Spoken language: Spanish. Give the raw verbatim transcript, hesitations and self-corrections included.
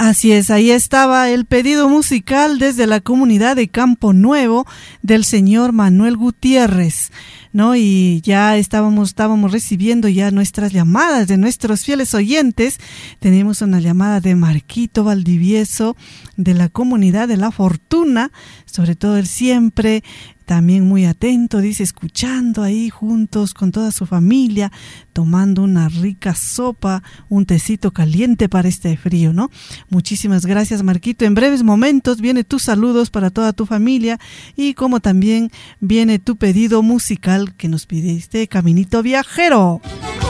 Así es, ahí estaba el pedido musical desde la comunidad de Campo Nuevo del señor Manuel Gutiérrez, ¿no? Y ya estábamos, estábamos recibiendo ya nuestras llamadas de nuestros fieles oyentes. Tenemos una llamada de Marquito Valdivieso de la comunidad de La Fortuna, sobre todo él siempre también muy atento, dice, escuchando ahí juntos con toda su familia, tomando una rica sopa, un tecito caliente para este frío, ¿no? Muchísimas gracias, Marquito. En breves momentos viene tus saludos para toda tu familia y como también viene tu pedido musical que nos pidiste, Caminito Viajero.